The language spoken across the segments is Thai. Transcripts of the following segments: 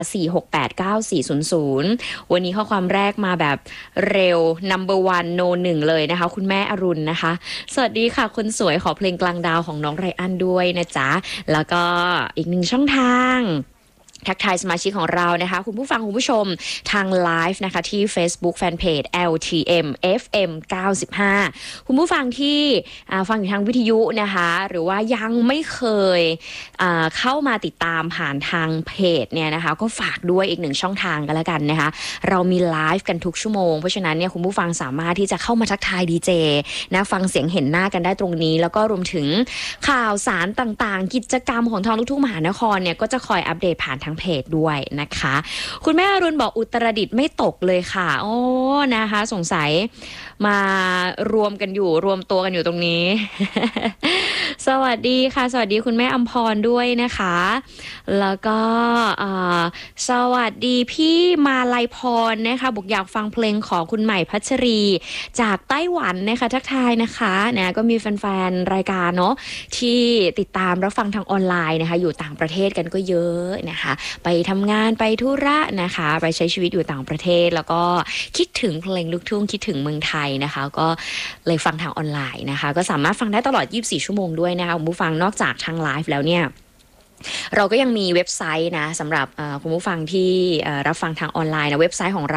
4689400วันนี้ข้อความแรกมาแบบเร็ว number one no 1เลยนะคะคุณแม่อรุณนะคะสวัสดีค่ะคนสวยขอเพลงกลางดาวของน้องไรอันด้วยนะจ๊ะแล้วก็อีกหนึ่งช่องทางทักทายสมาชิกของเรานะคะคุณผู้ฟังคุณผู้ชมทางไลฟ์นะคะที่ Facebook Fanpage LTM FM 95คุณผู้ฟังที่ฟังอยู่ทางวิทยุนะคะหรือว่ายังไม่เคยเข้ามาติดตามผ่านทางเพจเนี่ยนะคะก็ฝากด้วยอีกหนึ่งช่องทางกันแล้วกันนะคะเรามีไลฟ์กันทุกชั่วโมงเพราะฉะนั้นเนี่ยคุณผู้ฟังสามารถที่จะเข้ามาทักทายดีเจนะฟังเสียงเห็นหน้ากันได้ตรงนี้แล้วก็รวมถึงข่าวสารต่างๆกิจกรรมของทางลูกทุ่งมหานครเนี่ยก็จะคอยอัปเดตผ่านทางเพจด้วยนะคะคุณแม่อรุณบอกอุตรดิตถ์ไม่ตกเลยค่ะโอ้นะคะสงสัยมารวมตัวกันอยู่ตรงนี้ สวัสดีค่ะสวัสดีคุณแม่อำพรด้วยนะคะแล้วก็สวัสดีพี่มาลัยพรนะคะบอกอยากฟังเพลงของคุณใหม่พัชรีจากไต้หวันนะคะทักทายนะคะนะก็มีแฟนๆรายการเนาะที่ติดตามรับฟังทางออนไลน์นะคะอยู่ต่างประเทศกันก็เยอะนะคะไปทำงานไปธุระนะคะไปใช้ชีวิตอยู่ต่างประเทศแล้วก็คิดถึงเพลงลูกทุ่งคิดถึงเมืองไทยนะคะก็เลยฟังทางออนไลน์นะคะก็สามารถฟังได้ตลอด24ชั่วโมงด้วยนะคะคุณผู้ฟังนอกจากทางไลฟ์แล้วเนี่ยเราก็ยังมีเว็บไซต์นะสำหรับคุณผู้ฟังที่รับฟังทางออนไลน์นะเว็บไซต์ของเรา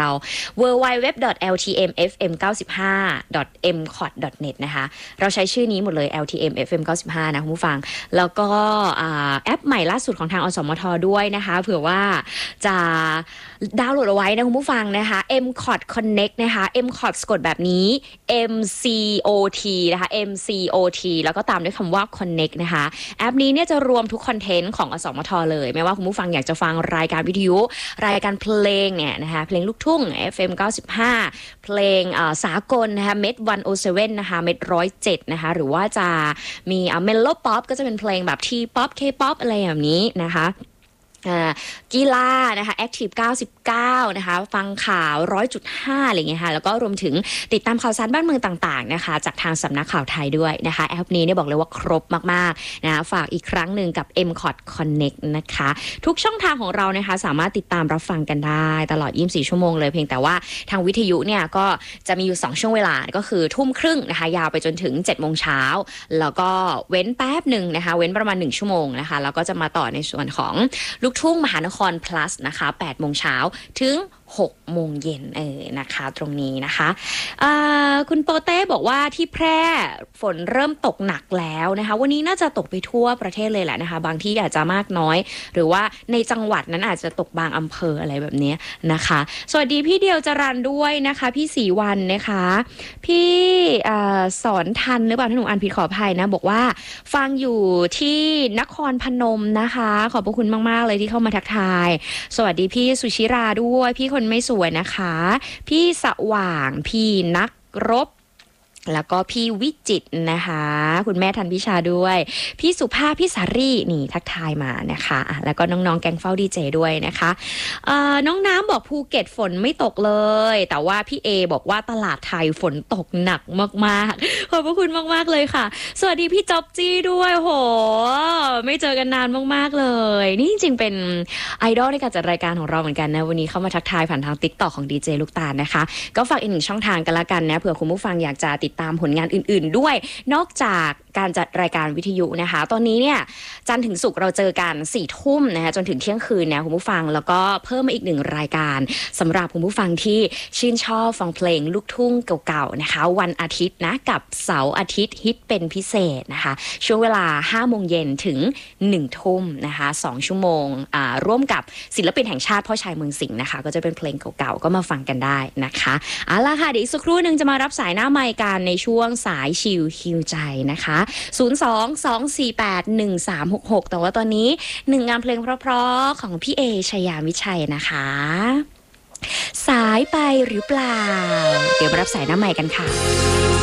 www.ltmfm95.mcot.net นะคะเราใช้ชื่อนี้หมดเลย ltmfm95 นะคุณผู้ฟังแล้วก็แอปใหม่ล่าสุดของทางอสมทด้วยนะคะเผื่อว่าจะดาวน์โหลดเอาไว้นะคุณผู้ฟังนะคะ mcot connect นะคะ mcot สะกดแบบนี้ mcot นะคะ mcot แล้วก็ตามด้วยคำว่า connect นะคะแอปนี้เนี่ยจะรวมทุกคอนเทนต์ของอสมทเลยไม่ว่าคุณผู้ฟังอยากจะฟังรายการวิทยุรายการเพลงเนี่ยนะคะเพลงลูกทุ่ง FM 95เพลงสากลนะคะเม็ด107นะคะเม็ด107นะคะหรือว่าจะมีเมโลป๊อปก็จะเป็นเพลงแบบทีป๊อปเคป๊อปอะไรแบบนี้นะคะกีฬานะคะแอคทีฟ99นะคะฟังข่าว 100.5 อะไรเงี้ยค่ะแล้วก็รวมถึงติดตามข่าวสารบ้านเมืองต่างๆนะคะจากทางสำนักข่าวไทยด้วยนะคะแอปนี้เนี่ยบอกเลยว่าครบมากๆนะฝากอีกครั้งหนึ่งกับ mcot connect นะคะทุกช่องทางของเรานะคะสามารถติดตามรับฟังกันได้ตลอด24ชั่วโมงเลยเพียงแต่ว่าทางวิทยุเนี่ยก็จะมีอยู่2ช่วงเวลาก็คือทุ่มครึ่งนะคะยาวไปจนถึง 7 โมงเช้าแล้วก็เว้นแป๊บหนึ่งนะคะเว้นประมาณ1ชั่วโมงนะคะแล้วก็จะมาต่อในส่วนของลูกทุ่งมหานคร plus นะคะ8 โมงเช้าถึง6 โมงเย็นนะคะตรงนี้นะคะคุณโปเต้บอกว่าที่แพร่ฝนเริ่มตกหนักแล้วนะคะวันนี้น่าจะตกไปทั่วประเทศเลยแหละนะคะบางที่อาจจะมากน้อยหรือว่าในจังหวัดนั้นอาจจะตกบางอำเภออะไรแบบนี้นะคะสวัสดีพี่เดียวจรัญด้วยนะคะพี่ศรีวันนะคะพี่สอนทันหรือเปล่าถ้าหนูอ่านผิดขออภัยนะบอกว่าฟังอยู่ที่นครพนมนะคะขอบพระคุณมากๆเลยที่เข้ามาทักทายสวัสดีพี่สุชิราด้วยพี่คนไม่สวยนะคะพี่สว่างพี่นักรบแล้วก็พี่วิจิตรนะคะคุณแม่ทันพิชาด้วยพี่สุภาพพี่สารีนี่ทักทายมานะคะแล้วก็น้องๆแกงเฝ้าดีเจด้วยนะคะน้องน้ำบอกภูเก็ตฝนไม่ตกเลยแต่ว่าพี่เอบอกว่าตลาดไทยฝนตกหนักมากๆขอบพระคุณมากๆเลยค่ะสวัสดีพี่จ๊อบจี้ด้วยโหไม่เจอกันนานมากๆเลยนี่จริงๆเป็นไอดอลในการจัดรายการของเราเหมือนกันนะวันนี้เข้ามาทักทายผ่านทาง TikTok ของดีเจลูกตาลนะคะก็ฝากอีกหนึ่งช่องทางกันละกันนะเผื่อคุณผู้ฟังอยากจะติดตามผลงานอื่นๆด้วยนอกจากการจัดรายการวิทยุนะคะตอนนี้เนี่ยจันทร์ถึงศุกร์เราเจอกัน4 ทุ่มนะคะจนถึงเที่ยงคืนนะคุณผู้ฟังแล้วก็เพิ่มมาอีก1รายการสำหรับคุณผู้ฟังที่ชื่นชอบฟังเพลงลูกทุ่งเก่าๆนะคะวันอาทิตย์นะกับเสาร์อาทิตย์ฮิตเป็นพิเศษนะคะช่วงเวลา 5 โมงเย็นถึง 1 ทุ่มนะคะ2 ชั่วโมงร่วมกับศิลปินแห่งชาติพ่อชายเมืองสิงห์นะคะก็จะเป็นเพลงเก่าๆก็มาฟังกันได้นะคะเอาล่ะค่ะเดี๋ยวอีกสักครู่นึงจะมารับสายหน้าไมค์กันในช่วงสายชิลฮิวใจนะคะ02-248-1366แต่ว่าตอนนี้1 งานเพลงเพราะๆของพี่เอชยามิชัยนะคะสายไปหรือเปล่าเดี๋ยวมารับสายหน้าไมค์กันค่ะ